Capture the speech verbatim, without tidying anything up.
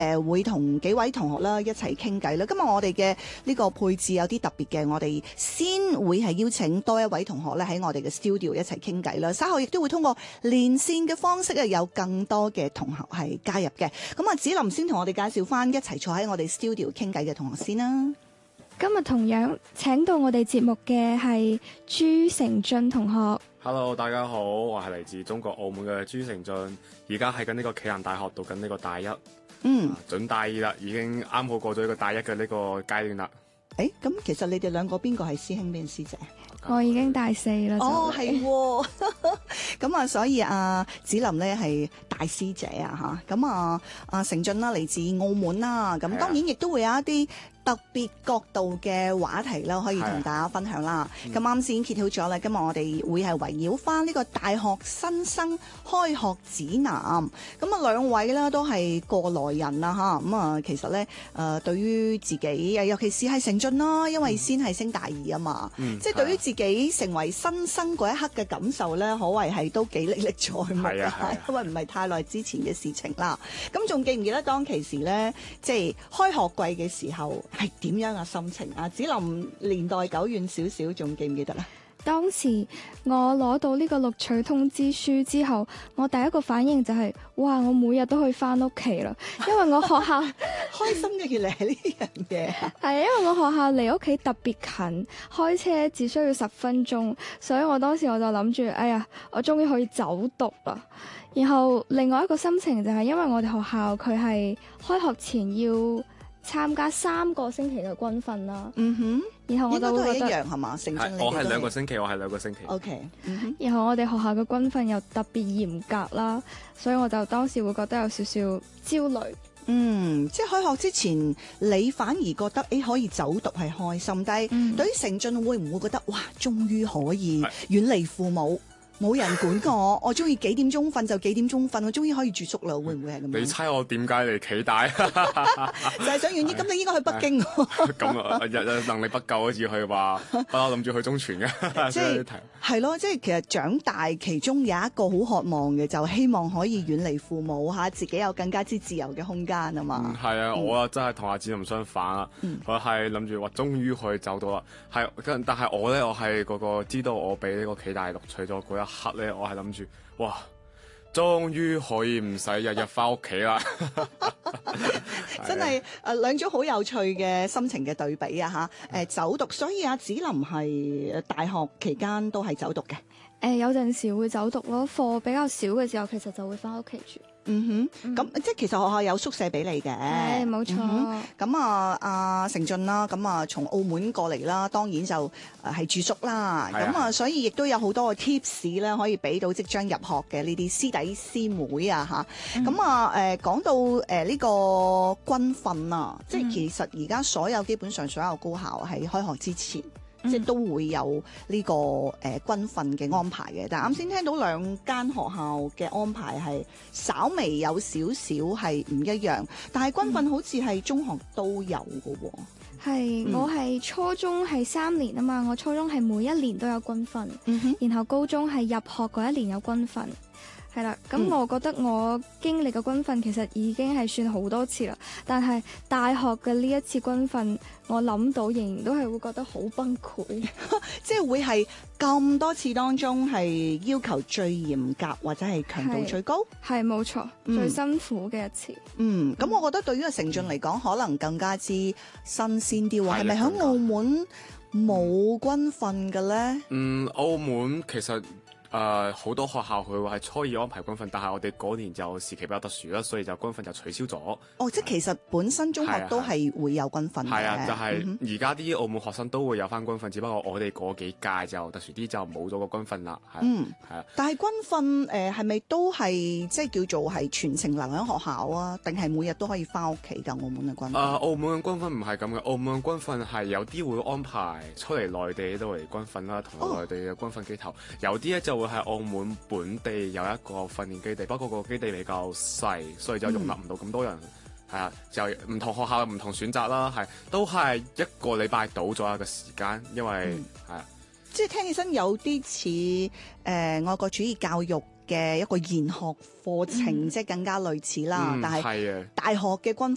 誒會同幾位同學啦一齊傾偈啦。今日我哋嘅呢個配置有啲特別嘅，我哋先會係邀請多一位同學咧喺我哋嘅 studio 一齊傾偈啦。稍後亦都會通過連線嘅方式啊，有更多嘅同學係加入嘅。咁啊，子琳先同我哋介紹翻一齊坐喺我哋 studio 傾偈嘅同學先啦。 今日同樣請到我哋節目嘅係朱成俊同學。 Hello， 大家好，我係嚟自中國澳門嘅朱成俊，而家喺緊呢個暨南大學讀緊呢個大一， 嗯， 啊、準大二啦，已經啱好過咗呢個大一嘅呢個階段啦。 誒，咁其實你哋兩個邊個係師兄邊師姐？ 我已經大四啦。 哦，係喎，咁啊，所以啊，子琳咧係大師姐啊，嚇，咁啊，啊成俊啦嚟自澳門啦，咁當然亦都會有一啲特別角度嘅話題啦，可以同大家分享啦。咁啱先揭曉咗啦，今日我哋會係圍繞翻呢個大學新生開學指南。咁啊，兩位咧都係過來人啦，嚇。咁啊，其實咧誒、呃，對於自己，尤其是係成俊啦，因為先係升大二啊嘛，嗯、即係對於自己成為新生嗰一刻嘅感受咧，可謂係都幾歷歷在目嘅，因為唔係太耐之前嘅事情啦。咁仲記唔記得當其時咧，即係開學季嘅時候？係點樣嘅心情啊？子琳年代久遠少少，仲記唔記得咧？ 當時我攞到呢個錄取通知書之後，我第一個反應就係、是：哇！我每日都可以翻屋企啦，因為我學校開心嘅原來係呢樣嘢。 係因為我學校離屋企特別近，開車只需要十分鐘，所以我當時我就諗住：哎呀，我終於可以走讀啦！然後另外一個心情就係因為我哋學校佢係開學前要參加三個星期嘅軍訓啦，嗯哼，然後我就會覺得應該都係一樣係嘛？成俊你我係兩個星期，我係兩個星期。 O K，嗯然後我哋學校嘅軍訓又特別嚴格啦，所以我就當時會覺得有少少焦慮。 嗯，即係開學之前，你反而覺得誒可以走讀係開心，但係對於成俊會唔會覺得哇，終於可以遠離父母？冇人管我，我中意幾點鐘瞓就幾點鐘瞓，我終於可以住宿啦，會唔會係咁樣？ 你猜我點解嚟暨大？ 就係想遠啲，咁你應該去北京。 咁啊，日日能力不夠好似去話，不嬲諗住去中傳嘅。 即係係咯，即係其實長大其中有一個好渴望嘅，就希望可以遠離父母嚇，自己有更加之自由嘅空間啊嘛。 係啊，我啊真係同阿子琳相反啊，我係諗住話終於可以走到啦。係，但係我咧，我係嗰個知道我俾呢個暨大錄取咗嗰一刻咧，我係諗住，哇，終於可以唔使日日翻屋企啦！ 真係誒兩種好有趣嘅心情嘅對比啊嚇！誒走讀，所以阿子琳係大學期間都係走讀嘅。 誒有陣時會走讀咯，課比較少嘅時候，其實就會翻屋企住。 嗯哼，咁、嗯、即係其實學校有宿舍俾你嘅， 係冇錯。咁、 嗯、啊，阿成俊啦，咁啊從澳門過嚟啦，當然就誒係住宿啦。咁啊，啊，所以亦都有好多嘅 tips 咧，可以俾到即將入學嘅呢啲師弟師妹啊嚇。咁、嗯、啊誒講到誒呢個軍訓啊，嗯、即係其實而家所有基本上所有高校喺開學之前。即係都會有呢、這個誒、呃、軍訓嘅安排嘅，但係啱先聽到兩間學校嘅安排係稍微有少少係唔一樣，但係軍訓好似係中學都有嘅喎。 係、嗯，我係初中係三年啊嘛，我初中係每一年都有軍訓， 嗯、 然後高中係入學嗰一年有軍訓。係啦，咁我覺得我經歷嘅軍訓其實已經係算好多次啦，但係大學嘅呢一次軍訓，我諗到仍然都係會覺得好崩潰， 即係會係咁多次當中係要求最嚴格或者係強度最高， 係冇錯， 嗯、 最辛苦嘅一次。 嗯，咁我覺得對於個成俊嚟講，可能更加之新鮮啲喎。係咪喺澳門冇軍訓嘅咧？ 嗯，澳門其實。誒好、呃、多學校佢話係初二安排軍訓，但係我哋嗰年就時期比較特殊啦，所以就軍訓就取消咗。 哦，即係其實本身中學都係會有軍訓嘅。 係啊，就係而家啲澳門學生都會有翻軍訓，只不過我哋嗰幾屆就特殊啲，就冇咗個軍訓啦。 嗯， 係啊。 但係軍訓誒係咪都係即係叫做係全程留喺學校啊？定係每日都可以翻屋企㗎？澳門嘅軍訓？誒、 呃，澳門嘅軍訓唔係咁嘅，澳門嘅軍訓係有啲會安排出嚟內地都嚟軍訓啦，同內地嘅軍訓機頭，哦、有啲咧就會喺澳門本地有一個訓練基地，不過個基地比較細，所以就容納唔到咁多人。係啊、嗯，就唔同學校唔同選擇啦，係都係一個禮拜到左右嘅時間，因為係啊， 嗯、即係聽起身有啲似誒愛國主義教育嘅一個研學課程，嗯、即係更加類似啦。嗯、但係大學嘅軍